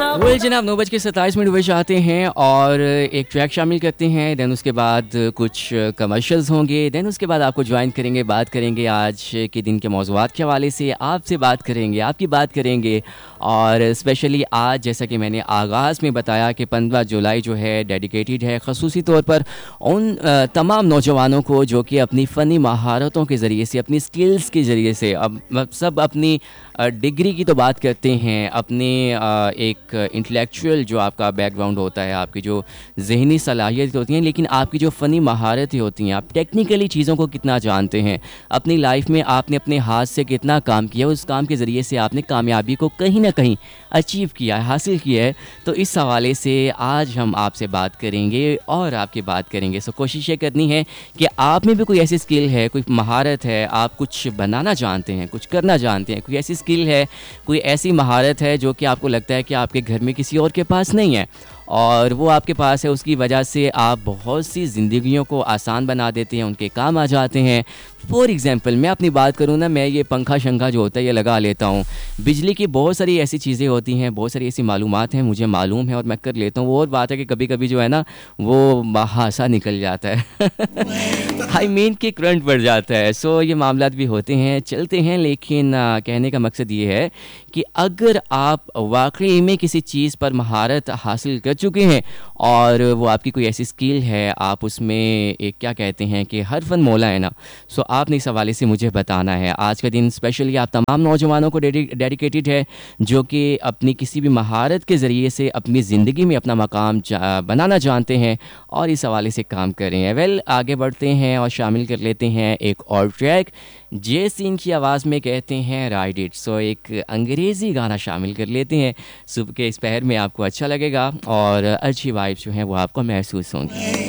Well जनाब 9:27 बजे आते हैं और एक ट्रैक शामिल करते हैं। देन उसके बाद कुछ कमर्शियल्स होंगे। देन उसके बाद आपको ज्वाइन करेंगे, बात करेंगे आज के दिन के मौज़ूआत के हवाले से, आपसे बात करेंगे, आपकी बात करेंगे। और स्पेशली आज जैसा कि मैंने आगाज़ में बताया कि 15 जुलाई जो है डेडिकेटेड है ख़ुसूसी तौर पर उन तमाम नौजवानों को जो कि अपनी फ़नी महारतों के ज़रिए से, अपनी स्किल्स के ज़रिए से, अब सब अपनी डिग्री की तो बात करते हैं, अपने एक इंटेलेक्चुअल जो आपका बैकग्राउंड होता है, आपकी जो ज़हनी सलाहियत होती हैं, लेकिन आपकी जो फ़नी महारतें होती हैं, आप टेक्निकली चीज़ों को कितना जानते हैं, अपनी लाइफ में आपने अपने हाथ से कितना काम किया, उस काम के ज़रिए से आपने कामयाबी को कहीं ना कहीं अचीव किया है, हासिल किया है। तो इस हवाले से आज हम आपसे बात करेंगे और आपकी बात करेंगे। सो कोशिश ये करनी है कि आप में भी कोई ऐसी स्किल है, कोई महारत है, आप कुछ बनाना जानते हैं, कुछ करना जानते हैं, कोई ऐसी स्किल है, कोई ऐसी महारत है जो कि आपको लगता है कि आपके घर में किसी और के पास नहीं है और वो आपके पास है, उसकी वजह से आप बहुत सी ज़िंदगियों को आसान बना देते हैं, उनके काम आ जाते हैं। फॉर एग्ज़ाम्पल मैं अपनी बात करूँ ना, मैं ये पंखा शंखा जो होता है ये लगा लेता हूँ। बिजली की बहुत सारी ऐसी चीज़ें होती हैं, बहुत सारी ऐसी मालूमात हैं, मुझे मालूम है और मैं कर लेता हूँ। वो और बात है कि कभी कभी जो है ना वो हादसा निकल जाता है आई मीन कि करंट बढ़ जाता है। सो ये मामलात भी होते हैं, चलते हैं। लेकिन कहने का मकसद ये है कि अगर आप वाकई में किसी चीज़ पर महारत हासिल कर चुके हैं और वो आपकी कोई ऐसी स्किल है, आप उसमें एक क्या कहते हैं कि हर फन मौला है ना, सो आपने इस हवाले से मुझे बताना है। आज का दिन स्पेशली आप तमाम नौजवानों को डेडिकेटेड है जो कि अपनी किसी भी महारत के ज़रिए से अपनी ज़िंदगी में अपना मकाम बनाना जानते हैं और इस हवाले से काम कर रहे हैं। वेल आगे बढ़ते हैं और शामिल कर लेते हैं एक और ट्रैक। जे सिंह की आवाज़ में कहते हैं राइड इट। सो एक अंग्रेज़ी गाना शामिल कर लेते हैं। सुबह के इस पहर में आपको अच्छा लगेगा और अच्छी वाइब्स जो हैं वो आपको महसूस होंगी।